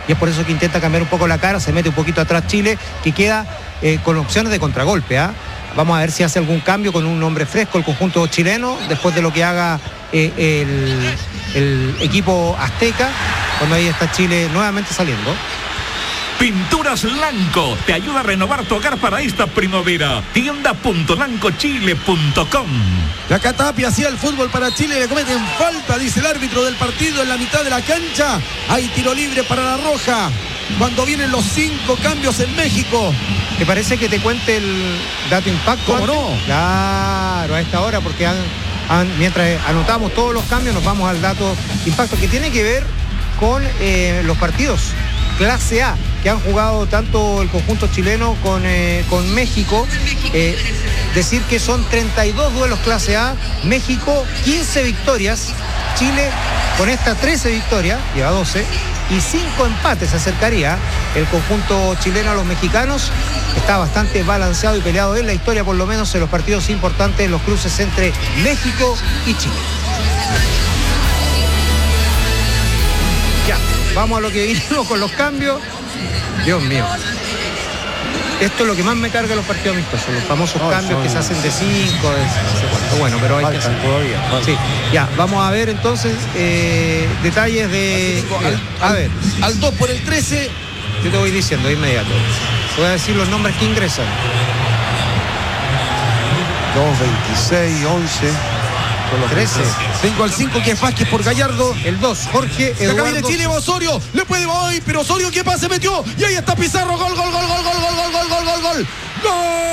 y es por eso que intenta cambiar un poco la cara, se mete un poquito atrás Chile, que queda con opciones de contragolpe, ¿ah? Vamos a ver si hace algún cambio con un hombre fresco el conjunto chileno, después de lo que haga el equipo azteca, cuando ahí está Chile nuevamente saliendo. Pinturas Lanco te ayuda a renovar tu hogar para esta primavera. Tienda.lancochile.com. La Catapia hacía el fútbol para Chile, le cometen falta, dice el árbitro del partido en la mitad de la cancha. Hay tiro libre para la Roja, cuando vienen los 5 cambios en México. ¿Te parece que te cuente el dato impacto? ¿Cómo no? Claro, a esta hora, porque mientras anotamos todos los cambios, nos vamos al dato impacto, que tiene que ver con los partidos clase A, que han jugado tanto el conjunto chileno con México. Decir que son 32 duelos clase A, México 15 victorias, Chile con esta 13 victorias, lleva 12, y 5 empates. Se acercaría el conjunto chileno a los mexicanos. Está bastante balanceado y peleado en la historia, por lo menos en los partidos importantes, en los cruces entre México y Chile. Ya, vamos a lo que vinimos con los cambios. Dios mío, esto es lo que más me carga los partidos amistosos, los famosos cambios que se hacen de 5, de no sé cuánto. Bueno, pero hay que hacer todavía. Sí, ya, vamos a ver entonces detalles de... a ver, al 2 por el 13. Yo te voy diciendo de inmediato. Voy a decir los nombres que ingresan. 2, 26, 11. Con los 13. Tengo al 5 que es Vázquez por Gallardo. El 2, Jorge Eduardo. Acá viene Chile, Osorio. Le puede hoy, pero Osorio, ¿qué pasa? Metió. Y ahí está Pizarro. Gol, gol, gol, gol, gol, gol, gol, gol, gol, gol, gol. ¡Gol!